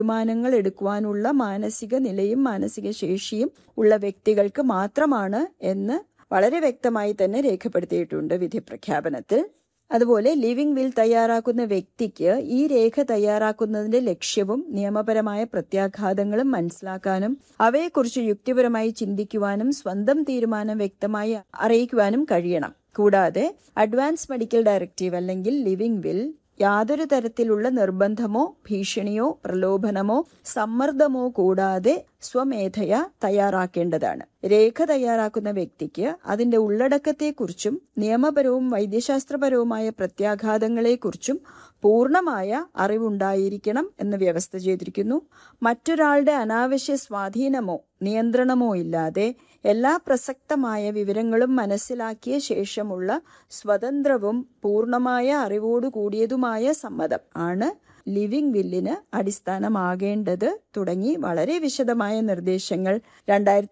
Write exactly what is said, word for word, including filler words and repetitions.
തീരുമാനങ്ങൾ എടുക്കുവാനുള്ള മാനസിക നിലയും മാനസിക ശേഷിയും ഉള്ള വ്യക്തികൾക്ക് മാത്രമാണ് എന്ന് വളരെ വ്യക്തമായി തന്നെ രേഖപ്പെടുത്തിയിട്ടുണ്ട് വിധി പ്രഖ്യാപനത്തിൽ. അതുപോലെ ലിവിംഗ് വിൽ തയ്യാറാക്കുന്ന വ്യക്തിക്ക് ഈ രേഖ തയ്യാറാക്കുന്നതിന്റെ ലക്ഷ്യവും നിയമപരമായ പ്രത്യാഘാതങ്ങളും മനസ്സിലാക്കാനും അവയെക്കുറിച്ച് യുക്തിപരമായി ചിന്തിക്കുവാനും സ്വന്തം തീരുമാനം വ്യക്തമായി അറിയിക്കുവാനും കഴിയണം. കൂടാതെ അഡ്വാൻസ് മെഡിക്കൽ ഡയറക്റ്റീവ് അല്ലെങ്കിൽ ലിവിംഗ് വിൽ യാതൊരു തരത്തിലുള്ള നിർബന്ധമോ ഭീഷണിയോ പ്രലോഭനമോ സമ്മർദ്ദമോ കൂടാതെ സ്വമേധയാ തയ്യാറാക്കേണ്ടതാണ്. രേഖ തയ്യാറാക്കുന്ന വ്യക്തിക്ക് അതിന്റെ ഉള്ളടക്കത്തെക്കുറിച്ചും നിയമപരവും വൈദ്യശാസ്ത്രപരവുമായ പ്രത്യാഘാതങ്ങളെക്കുറിച്ചും പൂർണ്ണമായ അറിവുണ്ടായിരിക്കണം എന്ന് വ്യവസ്ഥ ചെയ്തിരിക്കുന്നു. മറ്റൊരാളുടെ അനാവശ്യ സ്വാധീനമോ നിയന്ത്രണമോ ഇല്ലാതെ എല്ലാ പ്രസക്തമായ വിവരങ്ങളും മനസ്സിലാക്കിയ ശേഷമുള്ള സ്വതന്ത്രവും പൂർണ്ണമായ അറിവോടു കൂടിയതുമായ സമ്മതം ആണ് ലിവിംഗ് വില്ലിന് അടിസ്ഥാനമാകേണ്ടത് തുടങ്ങി വളരെ വിശദമായ നിർദ്ദേശങ്ങൾ രണ്ടായിരത്തി